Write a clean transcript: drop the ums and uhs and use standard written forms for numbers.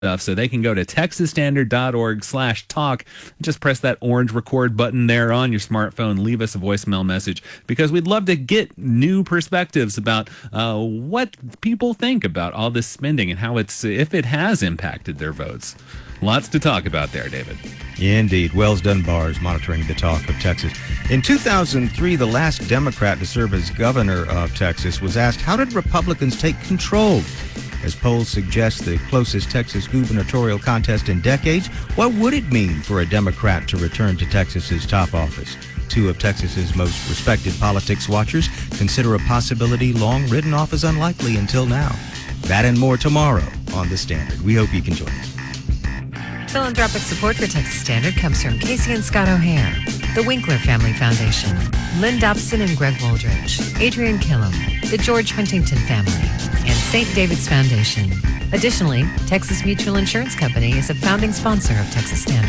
stuff, so they can go to texasstandard.org/talk. Just press that orange record button there on your smartphone. Leave us a voicemail message, because we'd love to get new perspectives about what people think about all this spending and how if it has impacted their votes. Lots to talk about there, David. Indeed. Wells Dunbar is monitoring the talk of Texas. In 2003, the last Democrat to serve as governor of Texas was asked, how did Republicans take control? As polls suggest the closest Texas gubernatorial contest in decades, what would it mean for a Democrat to return to Texas's top office? Two of Texas's most respected politics watchers consider a possibility long written off as unlikely until now. That and more tomorrow on The Standard. We hope you can join us. Philanthropic support for Texas Standard comes from Casey and Scott O'Hare, the Winkler Family Foundation, Lynn Dobson and Greg Woldridge, Adrian Killam, the George Huntington family, and St. David's Foundation. Additionally, Texas Mutual Insurance Company is a founding sponsor of Texas Standard.